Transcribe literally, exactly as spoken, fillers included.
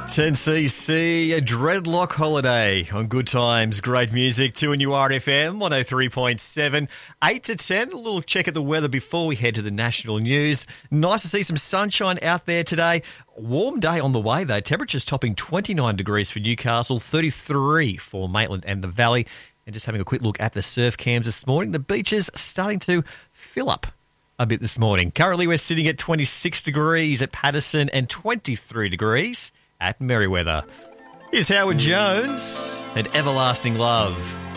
ten C C, a dreadlock holiday on Good Times, great music, two and you R F M, one oh three point seven, eight to ten, a little check at the weather before we head to the national news. Nice to see some sunshine out there today. Warm day on the way though, temperatures topping twenty-nine degrees for Newcastle, thirty-three for Maitland and the Valley. And just having a quick look at the surf cams this morning, the beaches starting to fill up a bit this morning. Currently we're sitting at twenty-six degrees at Patterson and twenty-three degrees at Merriweather. Here's Howard Jones and Everlasting Love.